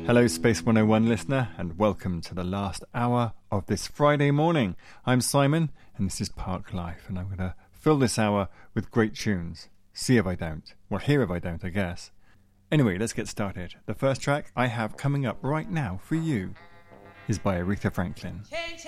Hello Space 101 listener, and welcome to the last hour of this Friday morning. I'm Simon and this is Park Life, and I'm going to fill this hour with great tunes. See if I don't. Well, hear if I don't, I guess. Anyway, let's get started. The first track I have coming up right now for you is by Aretha Franklin.